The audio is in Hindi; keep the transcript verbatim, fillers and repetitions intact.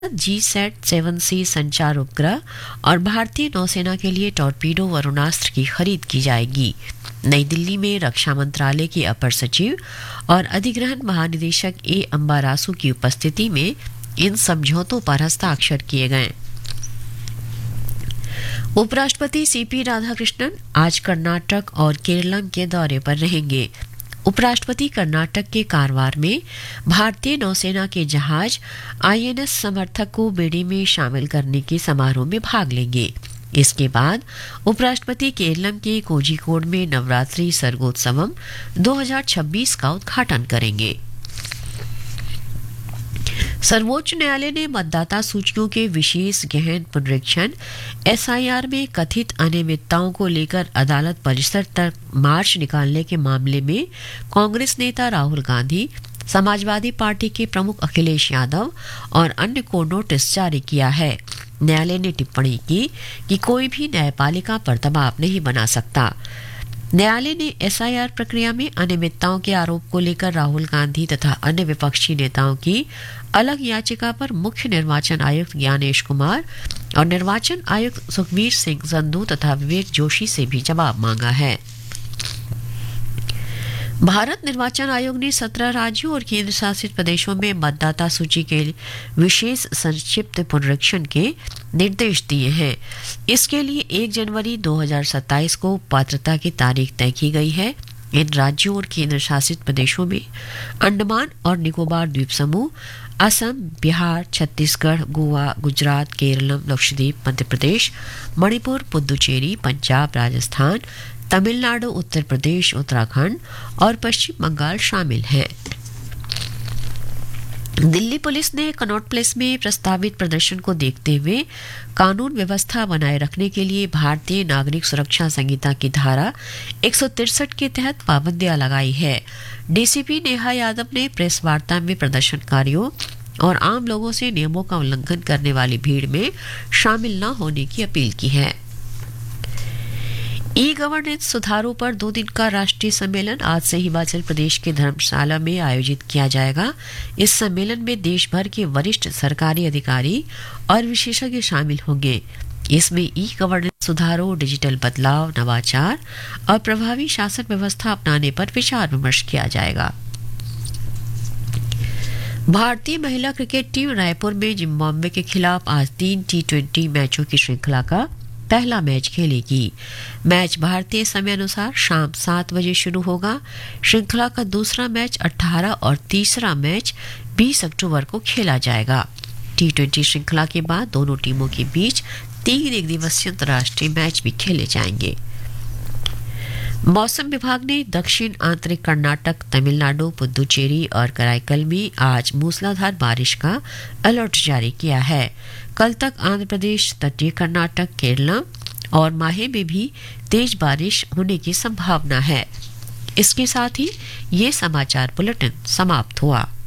जी सैट सेवन सी संचार उपग्रह और भारतीय नौसेना के लिए टॉर्पीडो वरुणास्त्र की खरीद की जाएगी। नई दिल्ली में रक्षा मंत्रालय के अपर सचिव और अधिग्रहण महानिदेशक ए अम्बारासु की उपस्थिति में इन समझौतों पर हस्ताक्षर किए गए। उपराष्ट्रपति सीपी राधाकृष्णन आज कर्नाटक और केरल के दौरे पर रहेंगे। उपराष्ट्रपति कर्नाटक के कारवार में भारतीय नौसेना के जहाज आईएनएस समर्थक को बेड़े में शामिल करने के समारोह में भाग लेंगे। इसके बाद उपराष्ट्रपति केरल के कोझिकोड में नवरात्रि सर्गोत्सवम दो हज़ार छब्बीस का उद्घाटन करेंगे। सर्वोच्च न्यायालय ने मतदाता सूचियों के विशेष गहन पुनरीक्षण एसआईआर में कथित अनियमितताओं को लेकर अदालत परिसर तक मार्च निकालने के मामले में कांग्रेस नेता राहुल गांधी, समाजवादी पार्टी के प्रमुख अखिलेश यादव और अन्य को नोटिस जारी किया है। न्यायालय ने टिप्पणी की कि कोई भी न्यायपालिका पर दबाव नहीं बना सकता। न्यायालय ने एसआईआर प्रक्रिया में अनियमितताओं के आरोप को लेकर राहुल गांधी तथा अन्य विपक्षी नेताओं की अलग याचिका पर मुख्य निर्वाचन आयुक्त ज्ञानेश कुमार और निर्वाचन आयुक्त सुखबीर सिंह संधू तथा विवेक जोशी से भी जवाब मांगा है। भारत निर्वाचन आयोग ने सत्रह राज्यों और केंद्र शासित प्रदेशों में मतदाता सूची के विशेष संक्षिप्त पुनरीक्षण के निर्देश दिए हैं। इसके लिए एक जनवरी दो हज़ार सत्ताईस को पात्रता की तारीख तय की गई है। इन राज्यों और केंद्र शासित प्रदेशों में अंडमान और निकोबार द्वीप समूह, असम, बिहार, छत्तीसगढ़, गोवा, गुजरात, केरल, लक्षद्वीप, मध्य प्रदेश, मणिपुर, पुदुचेरी, पंजाब, राजस्थान, तमिलनाडु, उत्तर प्रदेश, उत्तराखंड और पश्चिम बंगाल शामिल हैं। दिल्ली पुलिस ने कनॉट प्लेस में प्रस्तावित प्रदर्शन को देखते हुए कानून व्यवस्था बनाए रखने के लिए भारतीय नागरिक सुरक्षा संहिता की धारा एक सौ तिरसठ के तहत पाबंदियां लगाई है। डीसीपी नेहा यादव ने प्रेस वार्ता में प्रदर्शनकारियों और आम लोगों से नियमों का उल्लंघन करने वाली भीड़ में शामिल न होने की अपील की है। ई गवर्नेंस सुधारों पर दो दिन का राष्ट्रीय सम्मेलन आज से हिमाचल प्रदेश के धर्मशाला में आयोजित किया जाएगा। इस सम्मेलन में देश भर के वरिष्ठ सरकारी अधिकारी और विशेषज्ञ शामिल होंगे। इसमें ई गवर्नेंस सुधारों, डिजिटल बदलाव, नवाचार और प्रभावी शासन व्यवस्था अपनाने पर विचार विमर्श किया जाएगा। भारतीय महिला क्रिकेट टीम रायपुर में जिम्बाब्वे के खिलाफ आज तीन टी ट्वेंटी मैचों की श्रृंखला का पहला मैच खेलेगी। मैच भारतीय समय अनुसार शाम सात बजे शुरू होगा। श्रृंखला का दूसरा मैच अठारह और तीसरा मैच बीस अक्टूबर को खेला जाएगा। टी ट्वेंटी श्रृंखला के बाद दोनों टीमों के बीच तीन एक दिवसीय अंतर्राष्ट्रीय मैच भी खेले जाएंगे। मौसम विभाग ने दक्षिण आंतरिक कर्नाटक, तमिलनाडु, पुदुचेरी और कराईकल में आज मूसलाधार बारिश का अलर्ट जारी किया है। कल तक आंध्र प्रदेश, तटीय कर्नाटक, केरल और माहे में भी तेज बारिश होने की संभावना है। इसके साथ ही ये समाचार बुलेटिन समाप्त हुआ।